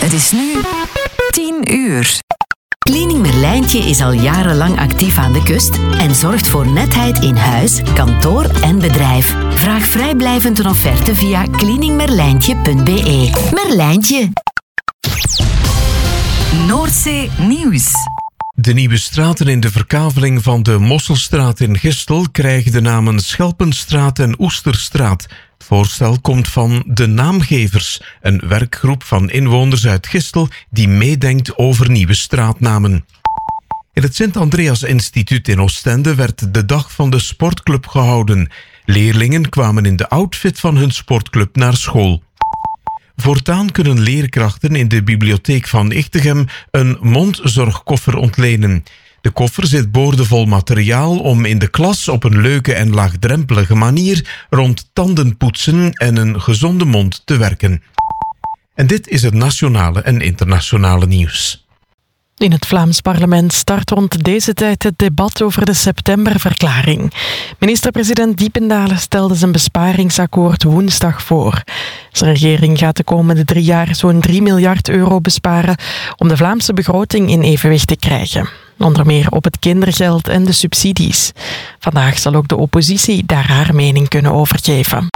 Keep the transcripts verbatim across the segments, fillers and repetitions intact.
Het is nu tien uur. Cleaning Merlijntje is al jarenlang actief aan de kust en zorgt voor netheid in huis, kantoor en bedrijf. Vraag vrijblijvend een offerte via cleaning merlijntje punt b e. Merlijntje. Noordzee Nieuws. De nieuwe straten in de verkaveling van de Mosselstraat in Gistel krijgen de namen Schelpenstraat en Oesterstraat. Het voorstel komt van De Naamgevers, een werkgroep van inwoners uit Gistel die meedenkt over nieuwe straatnamen. In het Sint-Andreas Instituut in Oostende werd de dag van de sportclub gehouden. Leerlingen kwamen in de outfit van hun sportclub naar school. Voortaan kunnen leerkrachten in de bibliotheek van Ichtegem een mondzorgkoffer ontlenen. De koffer zit boordevol materiaal om in de klas op een leuke en laagdrempelige manier rond tandenpoetsen en een gezonde mond te werken. En dit is het nationale en internationale nieuws. In het Vlaams parlement start rond deze tijd het debat over de septemberverklaring. Minister-president Diependalen stelde zijn besparingsakkoord woensdag voor. Zijn regering gaat de komende drie jaar zo'n drie miljard euro besparen om de Vlaamse begroting in evenwicht te krijgen. Onder meer op het kindergeld en de subsidies. Vandaag zal ook de oppositie daar haar mening kunnen overgeven.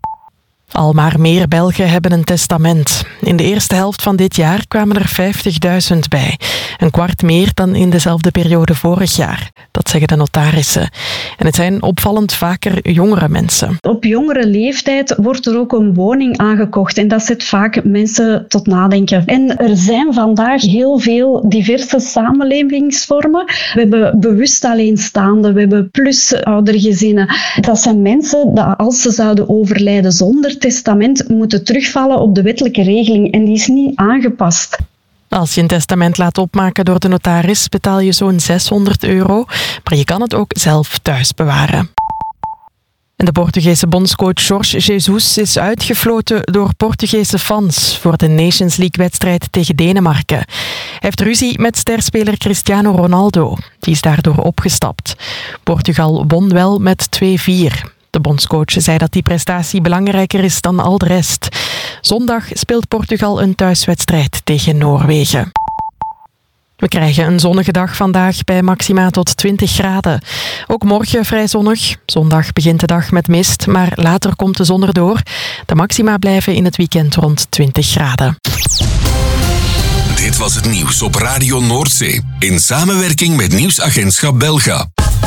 Al maar meer Belgen hebben een testament. In de eerste helft van dit jaar kwamen er vijftigduizend bij. Een kwart meer dan in dezelfde periode vorig jaar. Dat zeggen de notarissen. En het zijn opvallend vaker jongere mensen. Op jongere leeftijd wordt er ook een woning aangekocht. En dat zet vaak mensen tot nadenken. En er zijn vandaag heel veel diverse samenlevingsvormen. We hebben bewust alleenstaanden. We hebben plus-oudergezinnen. Dat zijn mensen die als ze zouden overlijden zonder testament moeten terugvallen op de wettelijke regeling en die is niet aangepast. Als je een testament laat opmaken door de notaris betaal je zo'n zeshonderd euro, maar je kan het ook zelf thuis bewaren. En de Portugese bondscoach Jorge Jesus is uitgefloten door Portugese fans voor de Nations League-wedstrijd tegen Denemarken. Hij heeft ruzie met sterspeler Cristiano Ronaldo. Die is daardoor opgestapt. Portugal won wel met twee vier. De bondscoach zei dat die prestatie belangrijker is dan al de rest. Zondag speelt Portugal een thuiswedstrijd tegen Noorwegen. We krijgen een zonnige dag vandaag bij maxima tot twintig graden. Ook morgen vrij zonnig. Zondag begint de dag met mist, maar later komt de zon erdoor. De maxima blijven in het weekend rond twintig graden. Dit was het nieuws op Radio Noordzee in samenwerking met Nieuwsagentschap Belga.